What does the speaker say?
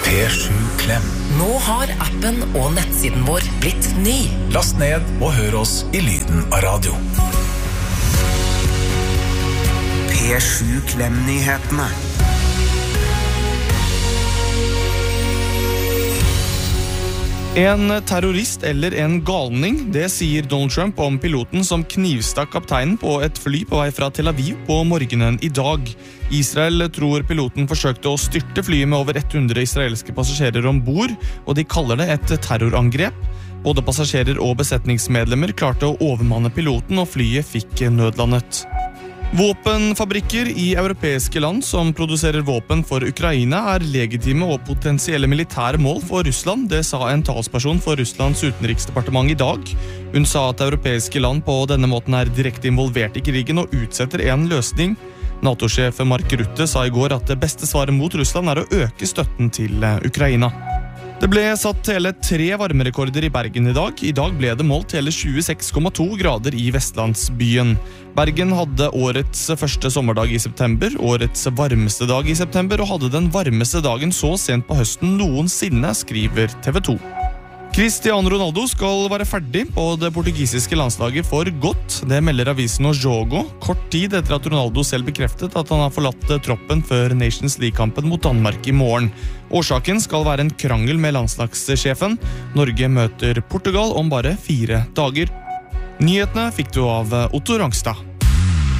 P7 Klem. Nå har appen og nettsiden vår blitt ny. Last ned og hør oss i lyden av radio. P7 Klem-nyhetene. En terrorist eller en galning, det sier Donald Trump om piloten som knivstakk kapteinen på et fly på vei fra Tel Aviv på morgenen i dag. Israel tror piloten forsøkte å styrte flyet med over 100 israelske passasjerer ombord, og de kaller det et terrorangrep. Både passasjerer og besetningsmedlemmer klarte å overmanne piloten, og flyet fikk nødlandet. Våpenfabrikker i europeiske land som produserer våpen for Ukraina er legitime og potensielle militære mål for Russland, det sa en talsperson for Russlands utenriksdepartement i dag. Hun sa at europeiske land på denne måten er direkte involvert i krigen og utsetter en løsning. NATO-sjef Mark Rutte sa i går at det beste svaret mot Russland er å øke støtten til Ukraina. Det ble satt hele 3 varmerekorder i Bergen i dag. I dag ble det målt hele 26,2 grader i Vestlandsbyen. Bergen hadde årets første sommerdag i september, årets varmeste dag i september, og hadde den varmeste dagen så sent på høsten noensinne, skriver TV 2. Cristiano Ronaldo skal være ferdig på det portugisiske landslaget for godt. Det melder avisen O Jogo, kort tid etter at Ronaldo selv bekreftet at han har forlatt troppen før Nations League-kampen mot Danmark i morgen. Årsaken skal være en krangel med landslagssjefen. Norge møter Portugal om bare 4 dager. Nyhetene fikk du av Otto Rangstad.